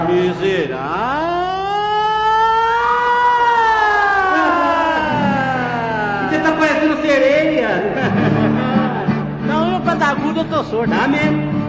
Miserável! Você tá parecendo sereia! Não, eu pra dar agudo eu tô sordo. Tá mesmo?